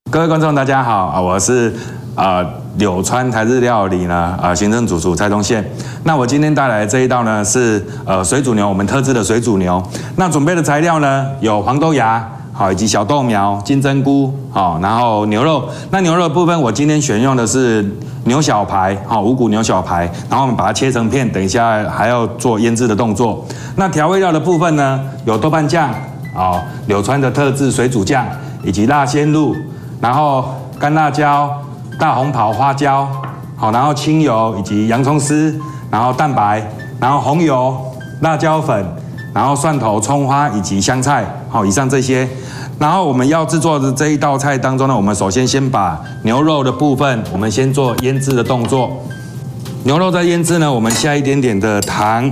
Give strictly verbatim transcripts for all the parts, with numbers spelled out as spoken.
各位观众，大家好啊，我是呃柳川台日料理呢呃行政主厨蔡宗宪。那我今天带来的这一道呢是呃水煮牛，我们特制的水煮牛。那准备的材料呢有黄豆芽。 好，以及小豆苗、金针菇，好，然后牛肉。那牛肉的部分，我今天选用的是牛小排，好，五谷牛小排，然后我们把它切成片，等一下还要做腌制的动作。那调味料的部分呢，有豆瓣酱，哦，柳川的特制水煮酱，以及辣鲜露，然后干辣椒、大红袍花椒，好，然后清油以及洋葱丝，然后蛋白，然后红油、辣椒粉。 然后蒜头、葱花以及香菜，好，以上这些。然后我们要制作的这一道菜当中呢，我们首先先把牛肉的部分，我们先做腌制的动作。牛肉在腌制呢，我们下一点点的糖，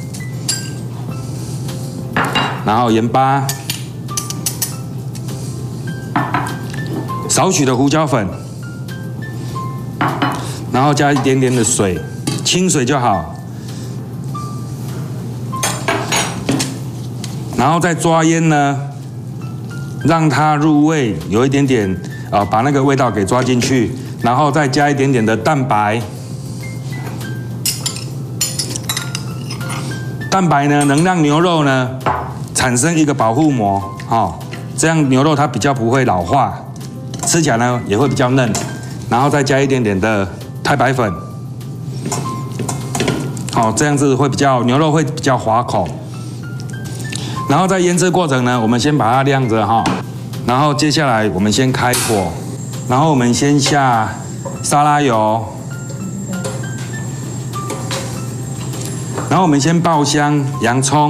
然后盐巴，少许的胡椒粉，然后加一点点的水，清水就好。 然后再抓腌呢，让它入味，有一点点啊、呃，把那个味道给抓进去，然后再加一点点的蛋白。蛋白呢，能让牛肉呢产生一个保护膜，哦，这样牛肉它比较不会老化，吃起来呢也会比较嫩。然后再加一点点的太白粉，好、哦，这样子会比较牛肉会比较滑口。 然后在腌制过程呢，我们先把它晾着哈，然后接下来我们先开火，然后我们先下沙拉油，然后我们先爆香洋葱，